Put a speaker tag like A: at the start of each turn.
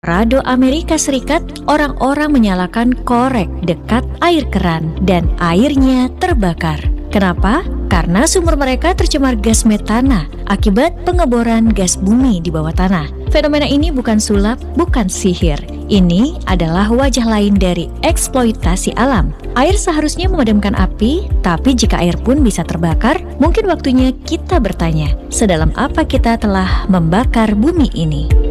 A: Colorado, Amerika Serikat, orang-orang menyalakan korek dekat air keran dan airnya terbakar. Kenapa? Karena sumur mereka tercemar gas metana akibat pengeboran gas bumi di bawah tanah. Fenomena ini bukan sulap, bukan sihir. Ini adalah wajah lain dari eksploitasi alam. Air seharusnya memadamkan api, tapi jika air pun bisa terbakar, mungkin waktunya kita bertanya, sedalam apa kita telah membakar bumi ini?